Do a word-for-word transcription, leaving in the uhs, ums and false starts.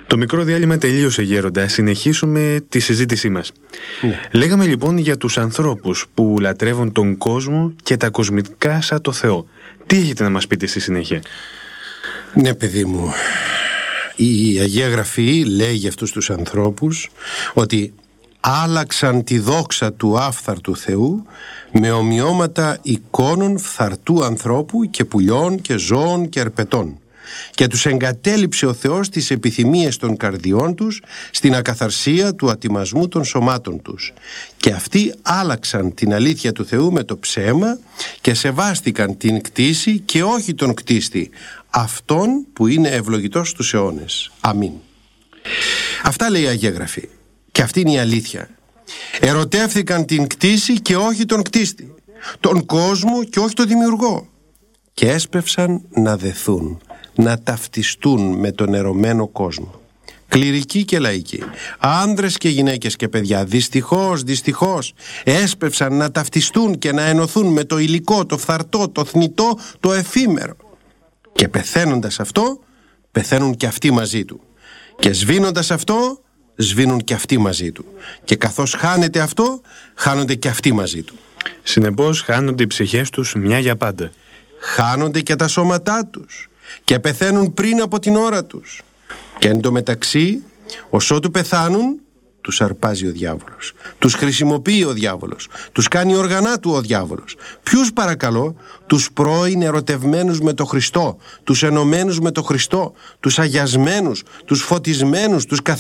Το μικρό διάλειμμα τελείωσε, Γέροντα. Συνεχίσουμε τη συζήτησή μας. Ναι. Λέγαμε λοιπόν για τους ανθρώπους που λατρεύουν τον κόσμο και τα κοσμικά σαν το Θεό. Τι έχετε να μας πείτε στη συνέχεια? Ναι, παιδί μου, η Αγία Γραφή λέει για αυτούς τους ανθρώπους ότι άλλαξαν τη δόξα του άφθαρτου Θεού με ομοιώματα εικόνων φθαρτού ανθρώπου και πουλιών και ζώων και αρπετών, και τους εγκατέλειψε ο Θεός τις επιθυμίες των καρδιών τους στην ακαθαρσία του ατιμασμού των σωμάτων τους, και αυτοί άλλαξαν την αλήθεια του Θεού με το ψέμα και σεβάστηκαν την κτήση και όχι τον κτίστη, αυτόν που είναι ευλογητός στους αιώνες. Αμήν. Αυτά λέει η Αγία Γραφή, και αυτή είναι η αλήθεια. Ερωτεύθηκαν την κτήση και όχι τον κτίστη, τον κόσμο και όχι τον δημιουργό, και έσπευσαν να δεθούν, να ταυτιστούν με τον ερωμένο κόσμο. Κληρικοί και λαϊκοί, άνδρες και γυναίκες και παιδιά, δυστυχώς, δυστυχώς έσπευσαν να ταυτιστούν και να ενωθούν με το υλικό, το φθαρτό, το θνητό, το εφήμερο. Και πεθαίνοντας αυτό, πεθαίνουν και αυτοί μαζί του. Και σβήνοντας αυτό, σβήνουν και αυτοί μαζί του. Και καθώς χάνεται αυτό, χάνονται και αυτοί μαζί του. Συνεπώς χάνονται οι ψυχές τους μια για πάντα. Χάνονται και τα σώματά τους και πεθαίνουν πριν από την ώρα τους. Και εν τω μεταξύ, ωσότου πεθάνουν, τους αρπάζει ο διάβολος, τους χρησιμοποιεί ο διάβολος, τους κάνει οργανά του ο διάβολος. Ποιους παρακαλώ? Τους πρώην ερωτευμένους με το Χριστό, τους ενωμένους με το Χριστό, τους αγιασμένους, τους φωτισμένους, τους